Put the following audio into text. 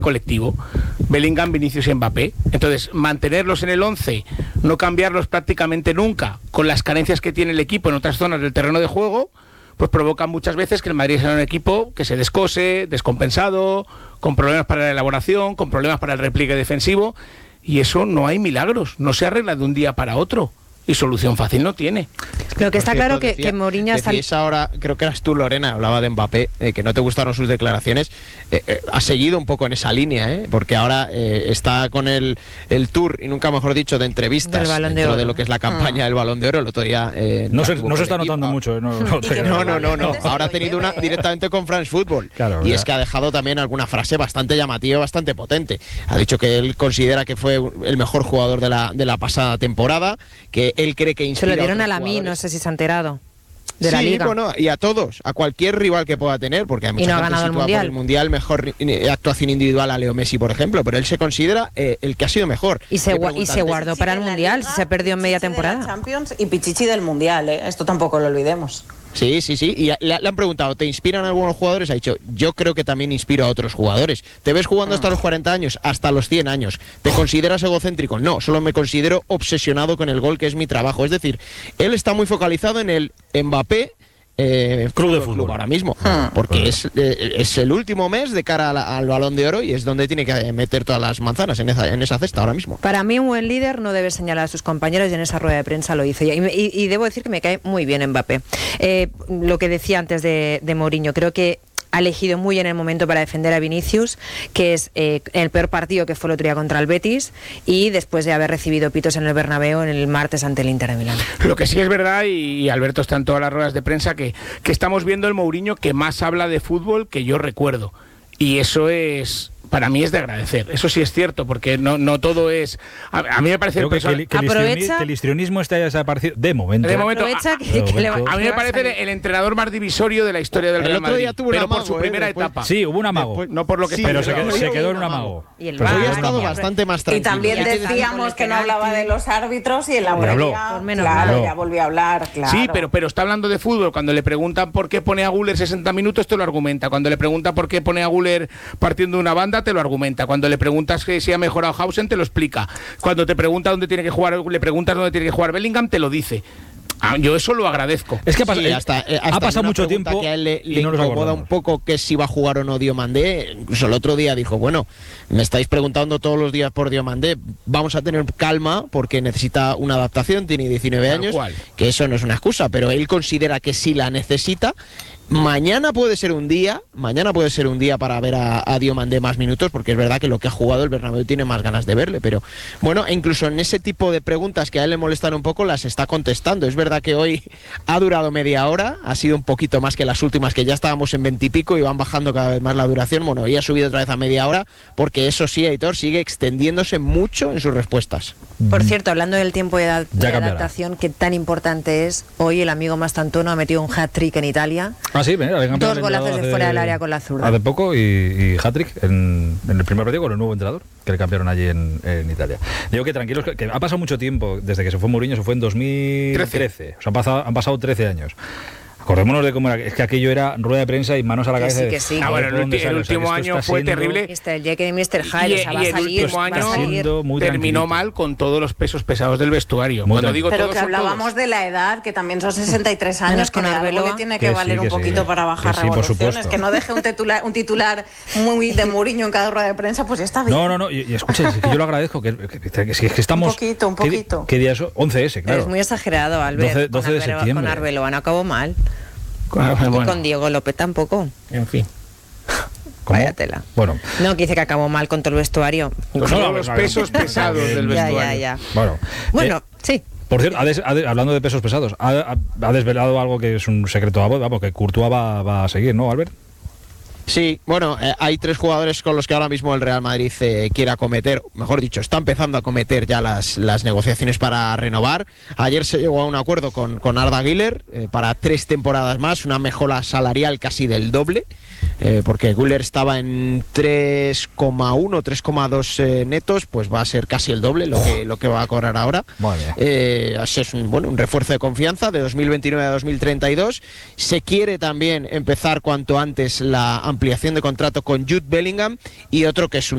colectivo. Bellingham, Vinicius y Mbappé. Entonces, mantenerlos en el 11, no cambiarlos prácticamente nunca, con las carencias que tiene el equipo en otras zonas del terreno de juego, pues provoca muchas veces que el Madrid sea un equipo que se descose, descompensado, con problemas para la elaboración, con problemas para el repliegue defensivo, y eso no hay milagros, no se arregla de un día para otro. Y solución fácil no tiene. Lo que está claro que Mourinho... Decías ahora, creo que eras tú, Lorena, hablaba de Mbappé, que no te gustaron sus declaraciones. Ha seguido un poco en esa línea, porque ahora está con el tour, y nunca mejor dicho, de entrevistas dentro de lo que es la campaña del Balón de Oro. El otro día... no se está notando mucho. No. Ahora ha tenido una directamente con France Football. Claro, y es que ha dejado también alguna frase bastante llamativa, bastante potente. Ha dicho que él considera que fue el mejor jugador de la pasada temporada, que él cree que inspira. Se lo dieron a Lamine, no sé si se ha enterado. De la Liga. Bueno, y a todos, a cualquier rival que pueda tener, porque hay mucha no ha gente ganado el Mundial. Por el Mundial, mejor actuación individual a Leo Messi, por ejemplo, pero él se considera el que ha sido mejor. Y se guardó para el Mundial, si se perdió en media temporada. Champions y Pichichi del Mundial, esto tampoco lo olvidemos. Sí, y le han preguntado, ¿te inspiran algunos jugadores? Ha dicho, yo creo que también inspiro a otros jugadores. ¿Te ves jugando hasta los 40 años? Hasta los 100 años. ¿Te consideras egocéntrico? No, solo me considero obsesionado con el gol, que es mi trabajo. Es decir, él está muy focalizado en el Mbappé Club de Fútbol ahora mismo, porque es el último mes de cara al Balón de Oro y es donde tiene que meter todas las manzanas en esa cesta ahora mismo. Para mí un buen líder no debe señalar a sus compañeros, y en esa rueda de prensa lo hizo, y debo decir que me cae muy bien Mbappé. Lo que decía antes de Mourinho, creo que ha elegido muy bien el momento para defender a Vinicius, que es el peor partido, que fue el otro día contra el Betis, y después de haber recibido pitos en el Bernabéu en el martes ante el Inter de Milán. Lo que sí es verdad, y Alberto está en todas las ruedas de prensa, que estamos viendo el Mourinho que más habla de fútbol que yo recuerdo. Y eso es... para mí es de agradecer, eso sí es cierto, porque no todo es... A mí me parece... que el histrionismo está desaparecido, de momento. A mí me parece el entrenador más divisorio de la historia del Real Madrid, pero por su primera etapa. Sí, hubo un amago. Después, no por lo que pero se quedó en un amago. Y el VAR ha estado bastante más tranquilo. Y también decíamos que no hablaba de los árbitros, y en la previa, claro, ya volvió a hablar, claro. Sí, pero está hablando de fútbol. Cuando le preguntan por qué pone a Güler 60 minutos, te lo argumenta. Cuando le preguntan por qué pone a Güler partiendo una banda, te lo argumenta. Cuando le preguntas que si ha mejorado Hausen, te lo explica. Cuando te pregunta dónde tiene que jugar, le preguntas dónde tiene que jugar Bellingham, te lo dice. Yo eso lo agradezco. Es que ha pasado mucho tiempo que a él le incomoda un poco que si va a jugar o no Diomandé. Incluso el otro día dijo, bueno, me estáis preguntando todos los días por Diomandé, vamos a tener calma porque necesita una adaptación, tiene 19 años, que eso no es una excusa, pero él considera que sí la necesita. Mañana puede ser un día para ver a Diomandé más minutos, porque es verdad que lo que ha jugado el Bernabéu tiene más ganas de verle, pero bueno, incluso en ese tipo de preguntas que a él le molestan un poco, las está contestando. Es verdad que hoy ha durado media hora, ha sido un poquito más que las últimas, que ya estábamos en 20 y pico y van bajando cada vez más la duración. Bueno, hoy ha subido otra vez a media hora, porque eso sí, Aitor, sigue extendiéndose mucho en sus respuestas. Por cierto, hablando del tiempo de adaptación, que tan importante es, hoy el amigo Mastantuono ha metido un hat-trick en Italia. Sí, mira, 2 golazos de fuera del área con la zurda. Hace poco y hat-trick en el primer partido con el nuevo entrenador que le cambiaron allí en Italia. Digo que tranquilos, que ha pasado mucho tiempo desde que se fue Mourinho, se fue en 2013. O sea, han pasado 13 años. Acordémonos de cómo era, es que aquello era rueda de prensa y manos a la cabeza. Que sí. Bueno, el último año fue terrible. Mr. Jekyll y Mr. Hyde, y el último año terminó mal con todos los pesos pesados del vestuario. Pero que hablábamos de la edad, que también son 63 años, con Arbeloa, que tiene que valer un poquito para bajar revoluciones, que no deje un titular muy de Mourinho en cada rueda de prensa, pues ya está bien. No, y escucha, es que yo lo agradezco, que estamos... Un poquito. ¿Qué día es eso? 11S, claro. Es muy exagerado, Albert. 12 de septiembre. Con Arbeloa no acabó mal. Y con Diego López tampoco. En fin. Vaya tela. Bueno. No, que dice que acabó mal con todo el vestuario. Los pesos pesados del vestuario. Ya. Bueno, sí. Por cierto, hablando de pesos pesados, ha desvelado algo que es un secreto a voz, vamos, que Courtois va a seguir, ¿no, Albert? Sí, bueno, hay 3 jugadores con los que ahora mismo el Real Madrid quiere acometer, mejor dicho, está empezando a acometer ya las negociaciones para renovar. Ayer se llegó a un acuerdo con Arda Güler para 3 temporadas más, una mejora salarial casi del doble, porque Güler estaba en 3,1, 3,2 netos, pues va a ser casi el doble lo que va a cobrar ahora. Es un refuerzo de confianza de 2029 a 2032. Se quiere también empezar cuanto antes la ampliación de contrato con Jude Bellingham, y otro que es